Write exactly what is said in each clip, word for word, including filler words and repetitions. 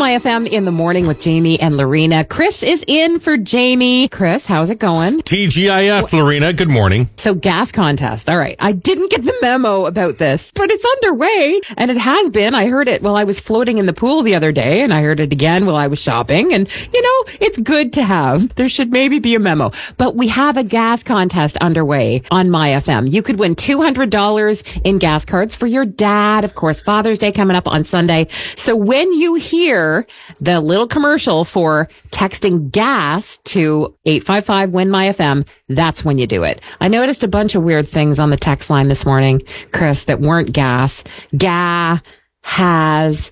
My F M in the morning with Jamie and Lorena. Chris is in for Jamie. Chris, how's it going? T G I F, Lorena. Good morning. So gas contest. All right. I didn't get the memo about this, but it's underway and it has been. I heard it while I was floating in the pool the other day and I heard it again while I was shopping. And, you know, it's good to have. There should maybe be a memo, but we have a gas contest underway on My F M. You could win two hundred dollars in gas cards for your dad. Of course, Father's Day coming up on Sunday. So when you hear the little commercial for texting gas to eight five five win my F M, that's when you do it. I noticed a bunch of weird things on the text line this morning, Chris, that weren't gas. Ga, has.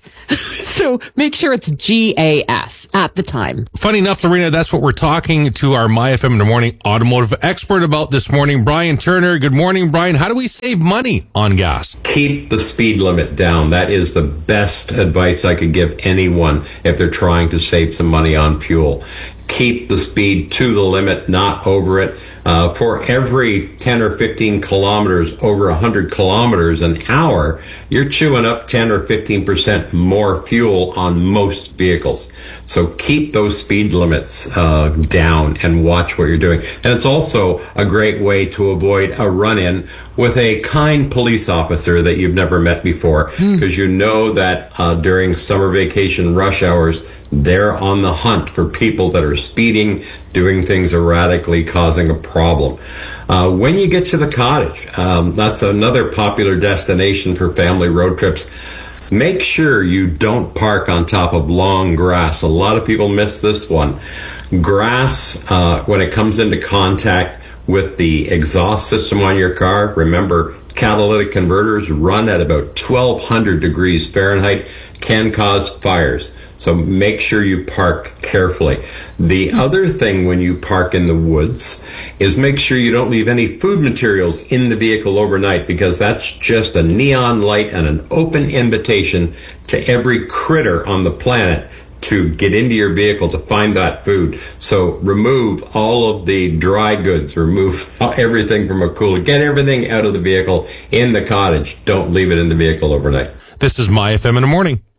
So make sure it's G A S at the time. Funny enough, Lorena, that's what we're talking to our My F M in the Morning automotive expert about this morning, Brian Turner. Good morning, Brian. How do we save money on gas? Keep the speed limit down. That is the best advice I could give anyone if they're trying to save some money on fuel. Keep the speed to the limit, not over it. Uh, for every ten or fifteen kilometers over one hundred kilometers an hour, you're chewing up ten or fifteen percent more fuel on most vehicles. So keep those speed limits uh, down and watch what you're doing. And it's also a great way to avoid a run-in with a kind police officer that you've never met before, because mm. you know that uh, during summer vacation rush hours, they're on the hunt for people that are speeding, doing things erratically, causing a problem. Uh, when you get to the cottage, um, that's another popular destination for family road trips. Make sure you don't park on top of long grass. A lot of people miss this one. Grass, uh, when it comes into contact with the exhaust system on your car, remember, catalytic converters run at about twelve hundred degrees Fahrenheit, can cause fires. So make sure you park carefully. The other thing when you park in the woods is make sure you don't leave any food materials in the vehicle overnight, because that's just a neon light and an open invitation to every critter on the planet to get into your vehicle to find that food. So remove all of the dry goods, remove everything from a cooler, get everything out of the vehicle in the cottage. Don't leave it in the vehicle overnight. This is My F M in the Morning.